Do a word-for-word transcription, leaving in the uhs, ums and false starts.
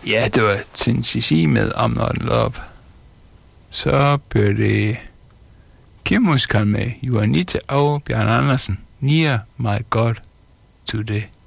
Ja, det var Tinsi med I'm Not In Love. Så bliver det Kirmusikal med Juanita og Bjørn Andersen. Near My God Today.